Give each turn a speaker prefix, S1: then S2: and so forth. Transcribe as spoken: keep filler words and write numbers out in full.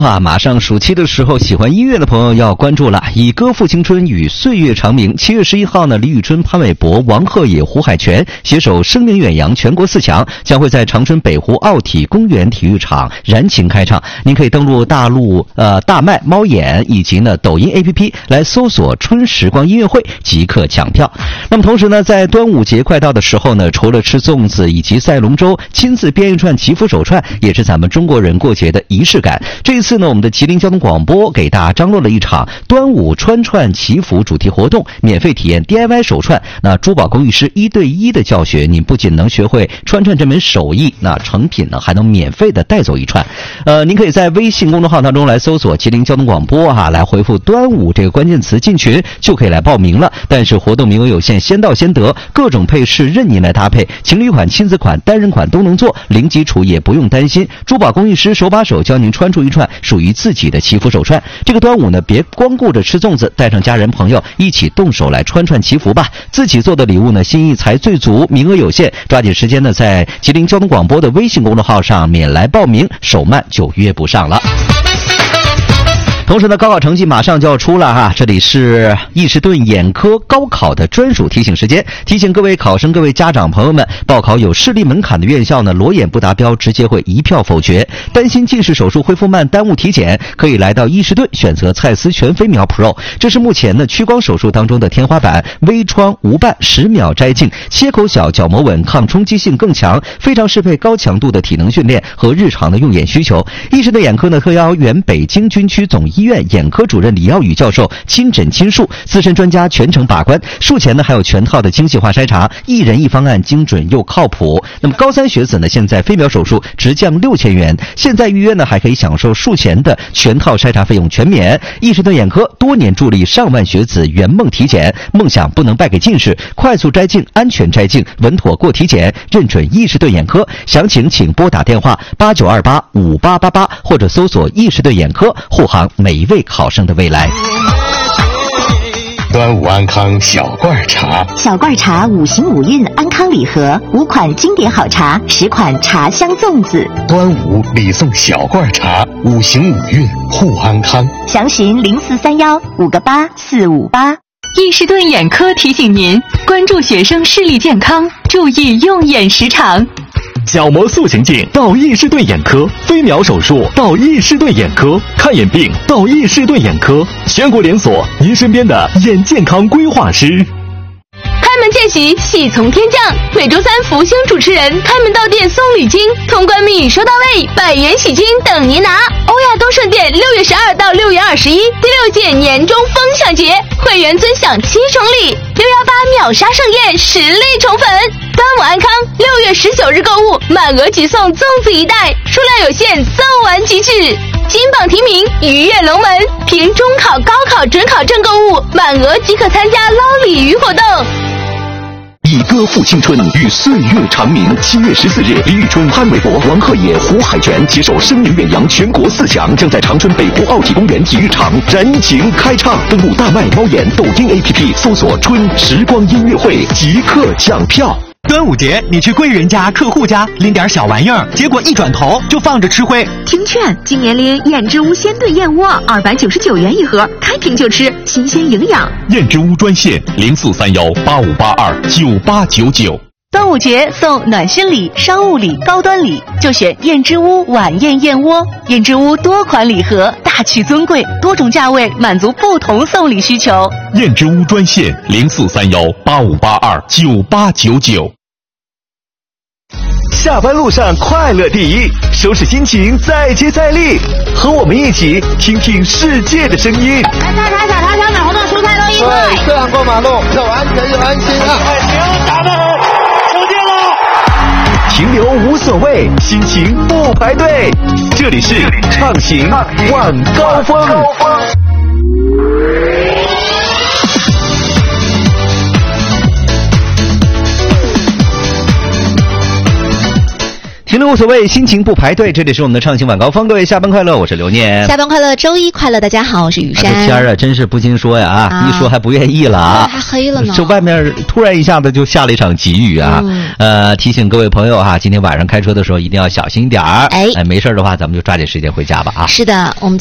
S1: 啊，马上暑期的时候，喜欢音乐的朋友要关注了。以歌赋青春，与岁月长鸣。七月十一号呢，李宇春、潘玮柏、王鹤野、胡海泉携手声名远扬全国四强，将会在长春北湖奥体公园体育场燃情开唱。您可以登录大陆呃大麦、猫眼以及呢抖音 A P P 来搜索“春时光音乐会”，即刻抢票。那么同时呢，在端午节快到的时候呢，除了吃粽子以及赛龙舟，亲自编一串祈福手串，也是咱们中国人过节的仪式感。这一次呢，我们的吉林交通广播给大家张罗了一场端午穿串祈福主题活动，免费体验 D I Y 手串。那珠宝工艺师一对一的教学，你不仅能学会穿串这门手艺，那成品呢还能免费的带走一串。呃，您可以在微信公众号当中来搜索吉林交通广播哈、啊，来回复端午这个关键词进群，就可以来报名了。但是活动名额有限，先到先得，各种配饰任您来搭配，情侣款、亲子款、单人款都能做，零基础也不用担心。珠宝工艺师手把手教您穿出一串属于自己的祈福手串。这个端午呢，别光顾着吃粽子，带上家人朋友一起动手来穿串祈福吧。自己做的礼物呢，心意才最足，名额有限，抓紧时间呢，在吉林交通广播的微信公众号上面来报名，手慢就约不上了。同时呢，高考成绩马上就要出了哈，这里是易士顿眼科高考的专属提醒时间，提醒各位考生、各位家长朋友们，报考有视力门槛的院校呢，裸眼不达标直接会一票否决。担心近视手术恢复慢耽误体检，可以来到易士顿选择蔡司全飞秒 Pro， 这是目前呢屈光手术当中的天花板，微创无瓣，十秒摘镜，切口小，角膜稳，抗冲击性更强，非常适配高强度的体能训练和日常的用眼需求。易士顿眼科呢特邀原北京军区总医院眼科主任李耀宇教授亲诊亲术，资深专家全程把关，术前呢还有全套的精细化筛查，一人一方案，精准又靠谱。那么高三学子呢，现在飞秒手术直降六千元，现在预约呢还可以享受术前的全套筛查费用全免。易士顿眼科多年助力上万学子圆梦体检，梦想不能败给近视，快速摘镜，安全摘镜，稳妥过体检，认准易士顿眼科。详情请拨打电话八九二八五八八八，或者搜索易士顿眼科，护航每一位考生的未来。
S2: 端午安康小罐茶，
S3: 小罐茶五行五运安康礼盒，五款经典好茶，十款茶香粽子。
S2: 端午礼送小罐茶，五行五运护安康。
S3: 详询零四三幺五个八四五八。
S4: 易士顿眼科提醒您，关注学生视力健康，注意用眼时长。
S5: 角膜塑形镜到易士顿眼科，飞秒手术到易士顿眼科，看眼病到易士顿眼科，全国连锁，您身边的眼健康规划师。
S6: 开门见喜，喜从天降。每周三福星主持人开门到店送礼金，通关密语收到位，百元喜金等您拿。欧亚东盛店六月十二到六月二十一，第六届年终疯抢节，会员尊享七重礼，六幺八秒杀盛宴，实力宠粉。端午安康，六月十九日购物满额即送粽子一袋，数量有限，送完即止。金榜题名，鱼跃龙门，凭中考、高考、准考证购物，满额即可参加捞鲤鱼活动。
S2: 以歌赋青春，与岁月长鸣。七月十四日，李宇春、潘玮柏、王鹤野、胡海泉携手声名远扬全国四强，将在长春北湖奥体公园体育场燃情开唱。登录大麦、猫眼、抖音 A P P 搜索“春时光音乐会”，即刻抢票。
S7: 端午节，你去贵人家、客户家拎点小玩意儿，结果一转头就放着吃灰。
S3: 听劝，今年拎燕之屋鲜炖燕窝，二百九十九元一盒，开瓶就吃，新鲜营养。
S5: 燕之屋专线零四三幺八五八二九八九九。
S4: 端午节送暖心礼、商务礼、高端礼，就选燕之屋晚宴燕窝。燕之屋多款礼盒，大气尊贵，多种价位，满足不同送礼需求。
S5: 燕之屋专线零四三幺八五八二九八九九。
S8: 下班路上快乐第一，收拾心情再接再厉，和我们一起听听世界的声音。
S9: 来大茶小茶小买红豆蔬菜都一块。
S10: 对，这样过马路又安全又安心啊！
S9: 停，打得好，出界了。
S8: 停留无所谓，心情不排队，这里是畅行晚高峰。
S1: 行了无所谓，心情不排队。这里是我们的畅行晚高峰，各位下班快乐，我是刘念。
S11: 下班快乐，周一快乐，大家好，我是雨珊。
S1: 啊、这天啊，真是不禁说呀啊，啊一说还不愿意了啊，
S11: 还黑了呢。
S1: 这外面突然一下子就下了一场急雨啊，嗯、呃，提醒各位朋友哈、啊，今天晚上开车的时候一定要小心点儿。哎哎，没事的话，咱们就抓紧时间回家吧啊。
S11: 是的，我们。